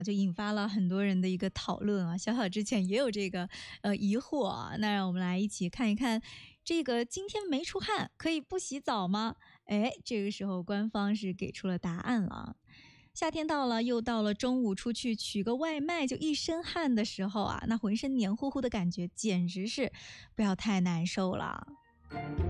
就引发了很多人的一个讨论啊。小小之前也有这个疑惑啊，那让我们来一起看一看，这个今天没出汗可以不洗澡吗？哎，这个时候官方是给出了答案了。夏天到了，又到了中午出去取个外卖就一身汗的时候啊，那浑身黏糊糊的感觉简直是不要太难受了。